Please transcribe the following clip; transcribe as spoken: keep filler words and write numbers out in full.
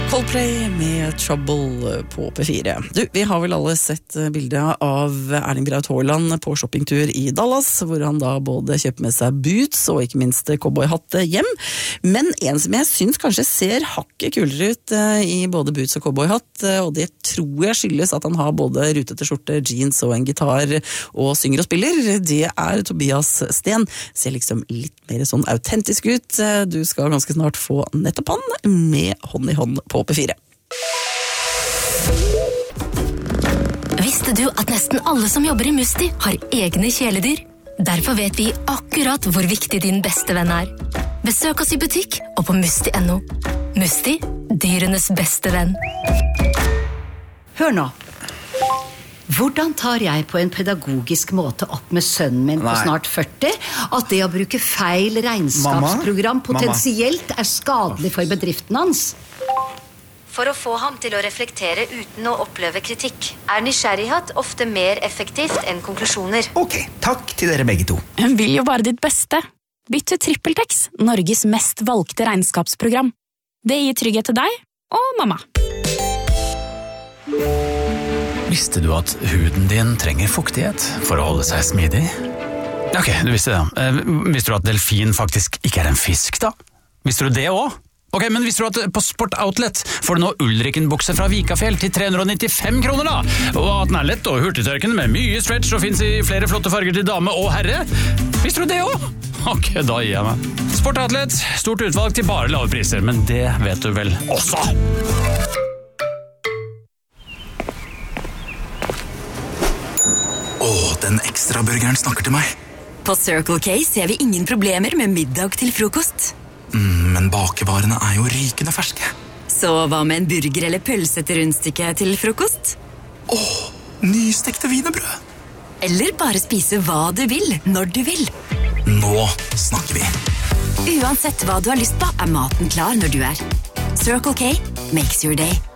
Coldplay med Trouble på P fire. Du, vi har vel alle sett bildet av Erling Braut Haaland på shoppingtur i Dallas, hvor han da både kjøper med seg boots og ikke minst cowboyhatt hjem. Men en som jeg synes kanskje ser hakket kulere ut i både boots og cowboyhatt, og det tror jeg skyldes at han har både rutete skjorte, jeans og en gitar og synger og spiller, det er Tobias Sten. Ser liksom litt mer sånn autentisk ut. Du skal ganske snart få nettopp han med hånd i hånd på P fire. Visste du at nesten alle som jobber i Musti har egne kjæledyr? Derfor vet vi akkurat hvor viktig din beste venn er. Besøk oss i butikk og på musti punktum no. Musti, dyrenes beste venn. Hør nå. Hvordan tar jeg på en pedagogisk måte opp med sønnen min på Nei. snart førti at det å bruke feil regnskapsprogram Mamma? potensielt er skadelig for bedriften hans? For å få ham til å reflektere uten å oppleve kritikk, er nysgjerrighet ofte mer effektivt enn konklusjoner. Ok, takk til dere begge to. Hun vil jo bare ditt beste. Bytt til TrippelTex, Norges mest valgte regnskapsprogram. Det gir trygghet til deg og mamma. Visste du at huden din trenger fuktighet for å holde seg smidig? Ok, du visste det. Eh, Visste du at delfin faktisk ikke er en fisk da? Visste du det også? Ok, men visste du at på Sport Outlet får du nå Ulriken-bukse fra Vikafjell til tre hundre og nittifem kroner da? Og at den er lett og hurtigtørkende med mye stretch og finnes i flere flotte farger til dame og herre? Visste du det også? Ok, da gir jeg meg. Sport Outlet, stort utvalg til bare lave priser, men det vet du vel også. Åh, den ekstra burgeren snakker til meg. På Circle K ser vi ingen problemer med middag til frokost. Mm, men bakevarene er jo rykende ferske. Så hva med en burger eller pølse til rundstykke til frokost? Åh, nystekte wienerbrød. Eller bare spise hva du vil, når du vil. Nå snakker vi. Uansett hva du har lyst på, er maten klar når du er. Circle K makes your day.